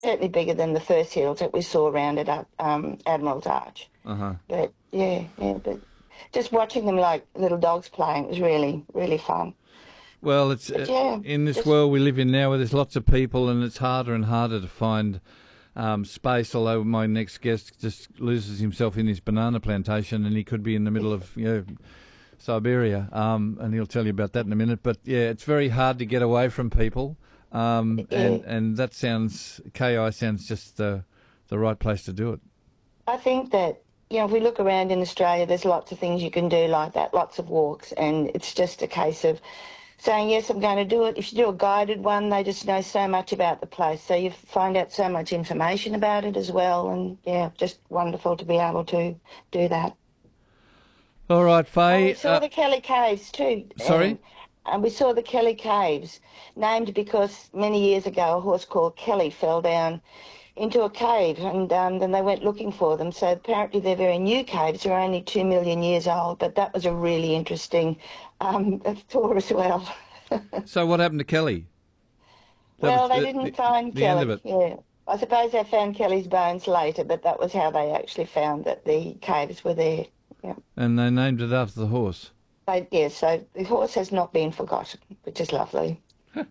certainly bigger than the first hills that we saw around at Admiral's Arch. Uh-huh. But but just watching them like little dogs playing was really, really fun. Well, it's But yeah, in this just, world we live in now where there's lots of people and it's harder and harder to find space, although my next guest just loses himself in his banana plantation and he could be in the middle of Siberia, and he'll tell you about that in a minute. But yeah, it's very hard to get away from people, and that KI sounds just the right place to do it. I think that, if we look around in Australia, there's lots of things you can do like that, lots of walks, and it's just a case of saying, yes, I'm going to do it. If you do a guided one, they just know so much about the place. So you find out so much information about it as well. And, just wonderful to be able to do that. All right, Faye. We saw the Kelly Caves too. Sorry? And we saw the Kelly Caves, named because many years ago a horse called Kelly fell down into a cave, and then they went looking for them. So apparently they're very new caves. They're only 2 million years old, but that was a really interesting tour as well. So what happened to Kelly? Well, they didn't find the Kelly. end of it. Yeah, I suppose they found Kelly's bones later, but that was how they actually found that the caves were there. Yeah. And they named it after the horse. So the horse has not been forgotten, which is lovely.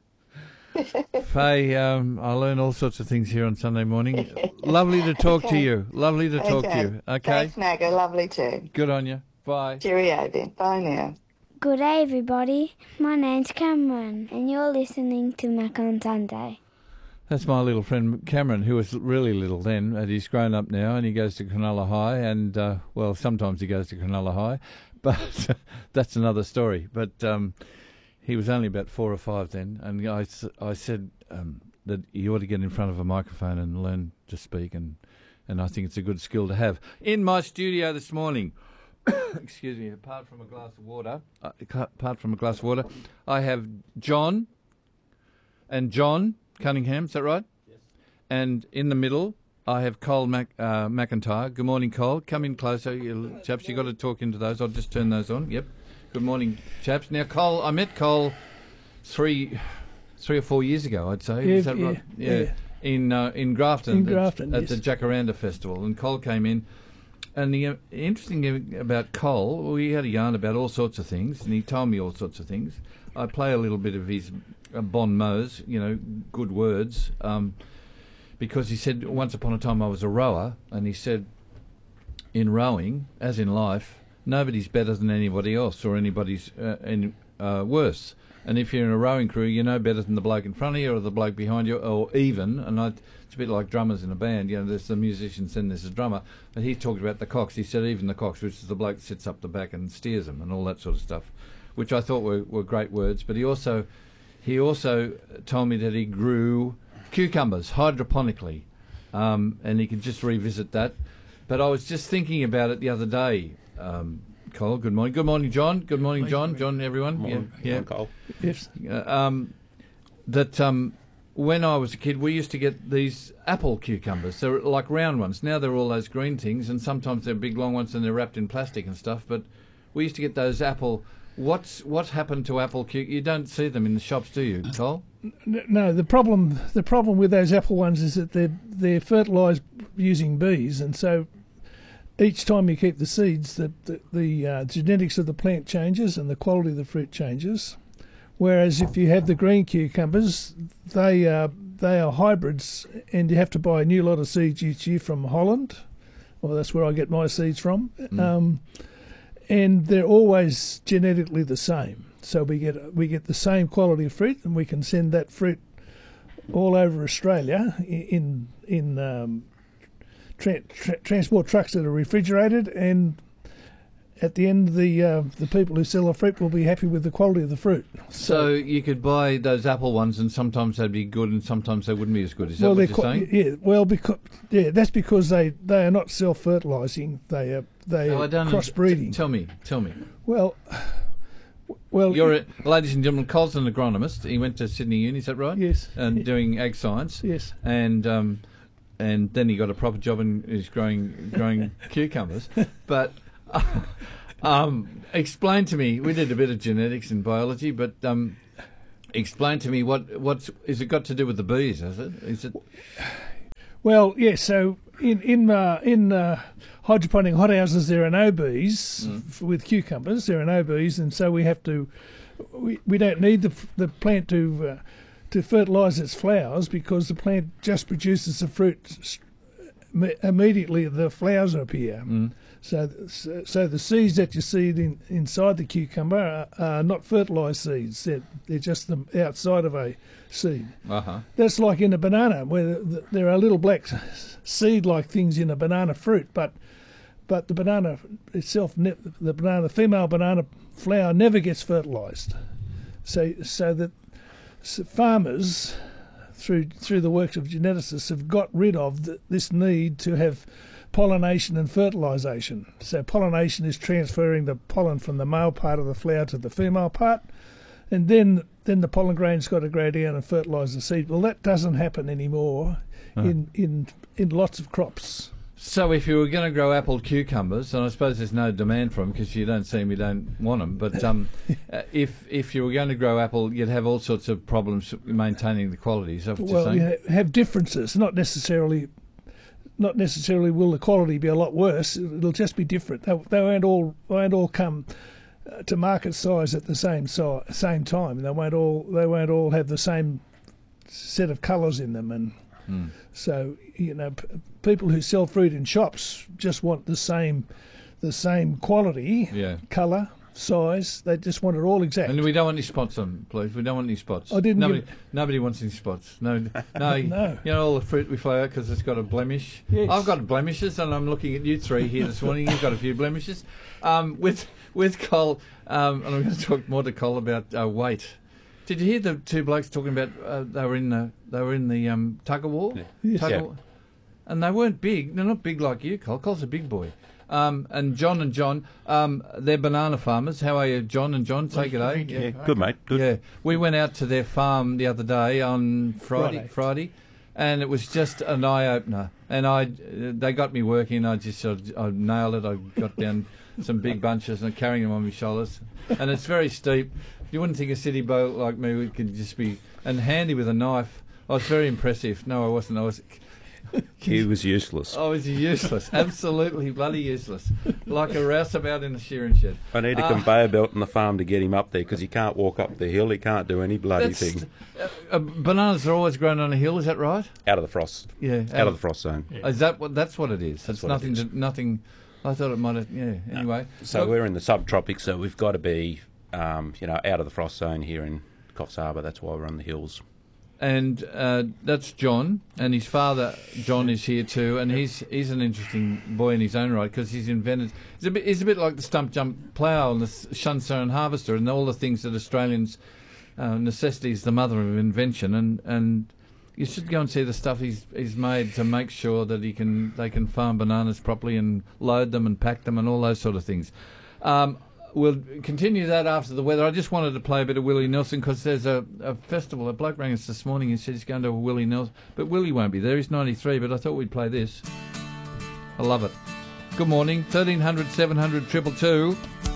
Faye, I learn all sorts of things here on Sunday morning. Lovely to talk to you. Lovely to talk to you. Okay. Thanks, Maggie. Lovely too. Good on you. Bye. Cheerio then. Bye now. Good day, everybody. My name's Cameron, and you're listening to Mac on Sunday. That's my little friend Cameron, who was really little then, and he's grown up now, and he goes to Cronulla High, and, sometimes he goes to Cronulla High, but that's another story. But he was only about 4 or 5 then, and I said that you ought to get in front of a microphone and learn to speak, and I think it's a good skill to have. In my studio this morning, excuse me, apart from a glass of water, I have John Cunningham, is that right? Yes. And in the middle, I have Cole McIntyre. Good morning, Cole. Come in closer, you chaps. You've got to talk into those. I'll just turn those on. Yep. Good morning, chaps. Now, Cole, I met Cole three or 4 years ago, I'd say. Yeah, is that right? Yeah. In Grafton. At yes. the Jacaranda Festival. And Cole came in. And the interesting thing about Cole, we had a yarn about all sorts of things, and he told me all sorts of things. I play a little bit of his bon mots, good words, because he said, once upon a time I was a rower, and he said, in rowing, as in life, nobody's better than anybody else, or anybody's worse. And if you're in a rowing crew, you know better than the bloke in front of you or the bloke behind you, or even, it's a bit like drummers in a band, there's the musicians and there's the drummer. And he talked about the cox. He said even the cox, which is the bloke that sits up the back and steers them and all that sort of stuff, which I thought were great words. But he also told me that he grew cucumbers hydroponically, and he could just revisit that. But I was just thinking about it the other day, Cole. Good morning. Good morning, John. Good morning, John. John, everyone. Morning. Yeah. Cole. Yes. When I was a kid, we used to get these apple cucumbers. They're like round ones. Now they're all those green things, and sometimes they're big long ones and they're wrapped in plastic and stuff. But we used to get those apple. What's happened to apple cucumbers? You don't see them in the shops, do you, Cole? No, the problem with those apple ones is that they're fertilised using bees, and so each time you keep the seeds, the genetics of the plant changes and the quality of the fruit changes. Whereas if you have the green cucumbers, they are hybrids, and you have to buy a new lot of seeds each year from Holland. Well, that's where I get my seeds from. And they're always genetically the same. So we get the same quality of fruit, and we can send that fruit all over Australia in transport trucks that are refrigerated, and at the end, the people who sell the fruit will be happy with the quality of the fruit. So you could buy those apple ones, and sometimes they'd be good, and sometimes they wouldn't be as good. Is that what you're saying? Yeah. Well, that's because they are not self-fertilising. They are crossbreeding. Tell me. Well, ladies and gentlemen, Cole's an agronomist. He went to Sydney Uni, is that right? Yes. And doing ag science. Yes. And then he got a proper job and is growing cucumbers. But explain to me. We did a bit of genetics and biology, but explain to me what's is it got to do with the bees? Is it? Well, yes. So in hydroponic hothouses, there are no bees with cucumbers. There are no bees, and so we have to. We don't need the plant to fertilise its flowers because the plant just produces the fruit immediately. The flowers appear. So the seeds that you see inside the cucumber are not fertilised seeds. They're just the outside of a seed. That's like in a banana, where there are little black seed-like things in a banana fruit, but the banana itself, the female banana flower never gets fertilised. So that farmers, through the works of geneticists, have got rid of this need to have pollination and fertilisation. So pollination is transferring the pollen from the male part of the flower to the female part, and then the pollen grain's got to grow down and fertilise the seed. Well, that doesn't happen anymore in lots of crops. So if you were going to grow apple cucumbers, and I suppose there's no demand for them because you don't see them, you don't want them, but if you were going to grow apple, you'd have all sorts of problems maintaining the quality. So you have differences, not necessarily will the quality be a lot worse. It'll just be different. They won't all come to market size at the same time. They won't all have the same set of colours in them, and so people who sell fruit in shops just want the same quality, colour, size. They just want it all exact. And we don't want any spots on them, please. We don't want any spots. Nobody wants any spots. No. All the fruit we flow out because it's got a blemish. Yes. I've got blemishes, and I'm looking at you three here this morning. You've got a few blemishes. With Col, and I'm going to talk more to Col about weight. Did you hear the two blokes talking about they were in the tug of war? Yes. And they weren't big. They're not big like you, Col. Col's a big boy. And John, they're banana farmers. How are you, John and John? Take it, eh? Yeah, good, mate. Good. Yeah, we went out to their farm the other day on Friday, and it was just an eye-opener. And they got me working. I nailed it. I got down some big bunches and carrying them on my shoulders. And it's very steep. You wouldn't think a city bloke like me could just be... And handy with a knife. I was very impressive. No, I wasn't. He was useless. Oh, is he useless? Absolutely bloody useless. Like a rouseabout in a shearing shed. I need a conveyor belt on the farm to get him up there because he can't walk up the hill. He can't do any bloody thing. Bananas are always grown on a hill. Is that right? Out of the frost. Yeah. Out of the frost zone. Yeah. Is that what? That's what it is. It's nothing. I thought it might have. Yeah. Anyway. So we're in the subtropics, so we've got to be, out of the frost zone here in Coffs Harbour. That's why we're on the hills. And that's John, and his father John is here too, and he's an interesting boy in his own right because he's invented. He's a bit like the stump jump plough and the shunsown and harvester and all the things that Australians necessity is the mother of invention, and you should go and see the stuff he's made to make sure that they can farm bananas properly and load them and pack them and all those sort of things. We'll continue that after the weather. I just wanted to play a bit of Willie Nelson because there's a festival. A bloke rang us this morning and said he's going to a Willie Nelson. But Willie won't be there. He's 93, but I thought we'd play this. I love it. Good morning. 1300 700 222.